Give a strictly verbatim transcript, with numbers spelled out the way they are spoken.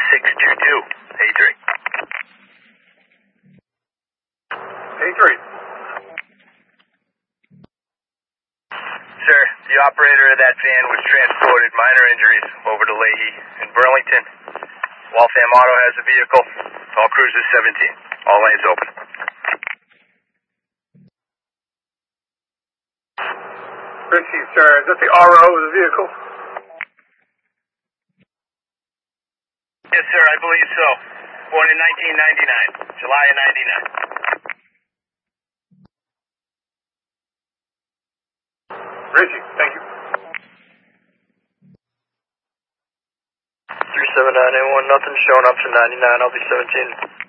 six two two. eight three. eight three. Sir, the operator of that van was transported minor injuries over to Leahy in Burlington. Waltham Auto has a vehicle. All cruisers seventeen. All lanes open. Richie, sir, is that the R O of the vehicle? Yes, sir, I believe so. Born in nineteen ninety-nine, July of ninety-nine. Richie, thank you. three seven nine eight one, nothing showing up to ninety-nine, I'll be seventeen.